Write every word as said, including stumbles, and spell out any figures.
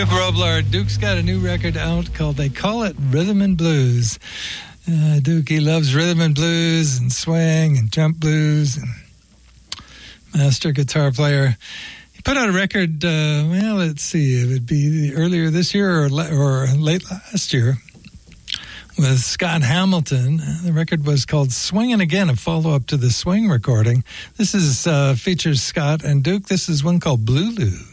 Duke Robillard. Duke's got a new record out called They Call It Rhythm and Blues. Uh, Duke, he loves rhythm and blues and swing and jump blues and master guitar player. He put out a record, uh, well, let's see, it would be earlier this year or, or late last year with Scott Hamilton. The record was called Swingin' Again, a follow-up to the Swing recording. This is uh, features Scott and Duke. This is one called Blue Lou.